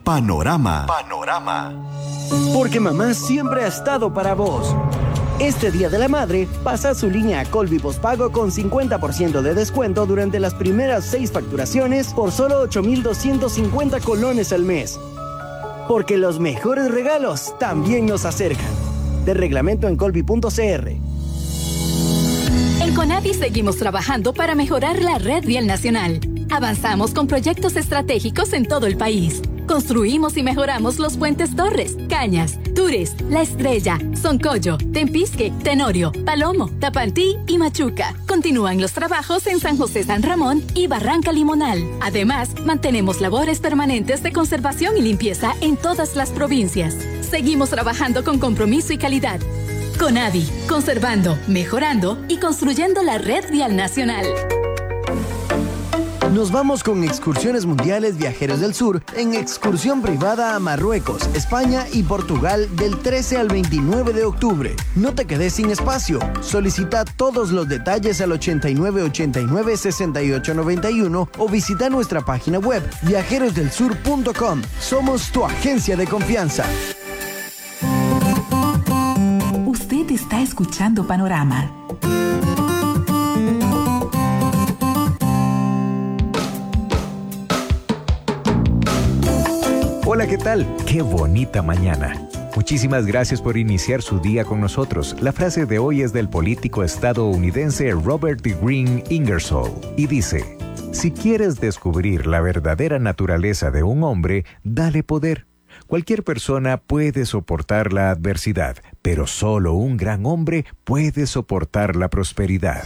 Panorama. Porque mamá siempre ha estado para vos. Este Día de la Madre, pasa su línea a Colby Postpago con 50% de descuento durante las primeras 6 facturaciones por solo 8,250 colones al mes. Porque los mejores regalos también nos acercan. De reglamento en colby.cr. En Conavi seguimos trabajando para mejorar la red vial nacional. Avanzamos con proyectos estratégicos en todo el país. Construimos y mejoramos los puentes Torres, Cañas, Tures, La Estrella, Soncoyo, Tempisque, Tenorio, Palomo, Tapantí y Machuca. Continúan los trabajos en San José San Ramón y Barranca Limonal. Además, mantenemos labores permanentes de conservación y limpieza en todas las provincias. Seguimos trabajando con compromiso y calidad. Conavi, conservando, mejorando y construyendo la red vial nacional. Nos vamos con Excursiones Mundiales Viajeros del Sur en excursión privada a Marruecos, España y Portugal del 13 al 29 de octubre. No te quedes sin espacio. Solicita todos los detalles al 8989-6891 o visita nuestra página web viajerosdelsur.com. Somos tu agencia de confianza. Usted está escuchando Panorama. Hola, ¿qué tal? ¡Qué bonita mañana! Muchísimas gracias por iniciar su día con nosotros. La frase de hoy es del político estadounidense Robert D. Greene Ingersoll y dice: si quieres descubrir la verdadera naturaleza de un hombre, dale poder. Cualquier persona puede soportar la adversidad, pero solo un gran hombre puede soportar la prosperidad.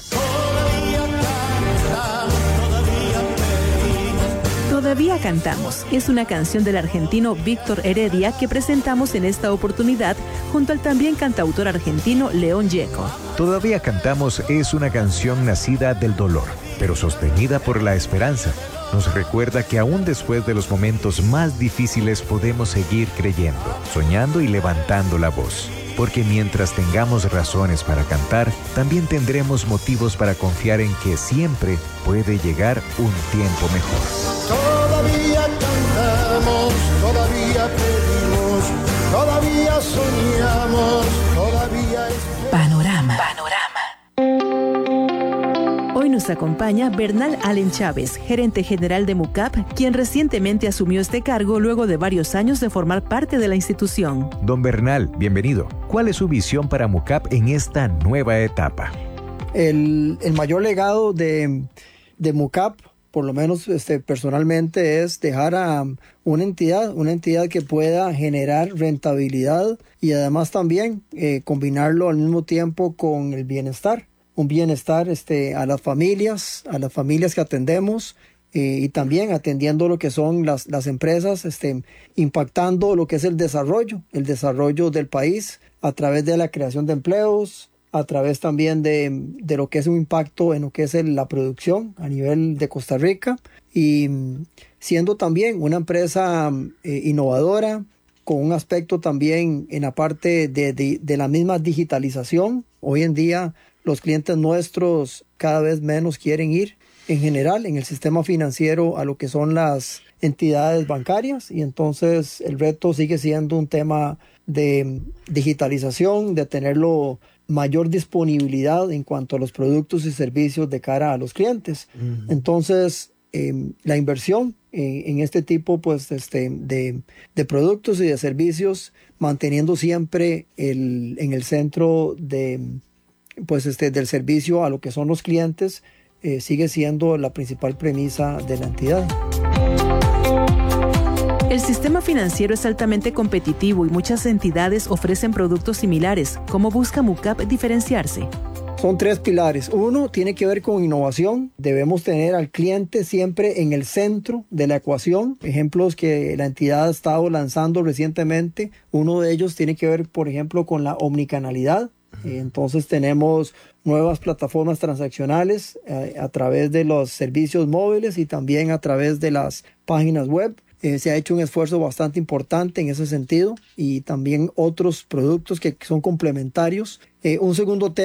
Todavía cantamos. Es una canción del argentino Víctor Heredia que presentamos en esta oportunidad junto al también cantautor argentino León Gieco. Todavía cantamos es una canción nacida del dolor, pero sostenida por la esperanza. Nos recuerda que aún después de los momentos más difíciles podemos seguir creyendo, soñando y levantando la voz. Porque mientras tengamos razones para cantar, también tendremos motivos para confiar en que siempre puede llegar un tiempo mejor. Todavía cantamos, todavía pedimos, todavía soñamos, todavía esperamos. Panorama. Hoy nos acompaña Bernal Allen Chávez, gerente general de MUCAP, quien recientemente asumió este cargo luego de varios años de formar parte de la institución. Don Bernal, bienvenido. ¿Cuál es su visión para MUCAP en esta nueva etapa? El mayor legado de MUCAP, por lo menos personalmente, es dejar a una entidad que pueda generar rentabilidad y además también combinarlo al mismo tiempo con el bienestar. Un bienestar a las familias que atendemos y también atendiendo lo que son las empresas, impactando lo que es el desarrollo del país a través de la creación de empleos, a través también de lo que es un impacto en lo que es la producción a nivel de Costa Rica y siendo también una empresa innovadora con un aspecto también en la parte de la misma digitalización. Hoy en día los clientes nuestros cada vez menos quieren ir en general en el sistema financiero a lo que son las entidades bancarias y entonces el reto sigue siendo un tema de digitalización, de tenerlo mayor disponibilidad en cuanto a los productos y servicios de cara a los clientes. Uh-huh. Entonces, la inversión en este tipo de productos y de servicios, manteniendo siempre en el centro del servicio a lo que son los clientes, sigue siendo la principal premisa de la entidad. El sistema financiero es altamente competitivo y muchas entidades ofrecen productos similares. ¿Cómo busca MUCAP diferenciarse? Son 3 pilares. Uno tiene que ver con innovación. Debemos tener al cliente siempre en el centro de la ecuación. Ejemplos que la entidad ha estado lanzando recientemente. Uno de ellos tiene que ver, por ejemplo, con la omnicanalidad. Entonces tenemos nuevas plataformas transaccionales a través de los servicios móviles y también a través de las páginas web. Se ha hecho un esfuerzo bastante importante en ese sentido y también otros productos que son complementarios. Un segundo tema